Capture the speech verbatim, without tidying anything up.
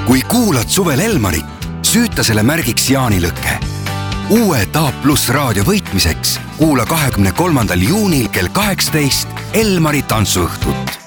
kui kuulad suvel Elmarit, süüta selle märgiks jaanilõkke. Uue A pluss raadio võitmiseks kuula kahekümne kolmandal juunil kell kaheksateist Elmari tantsuõhtut.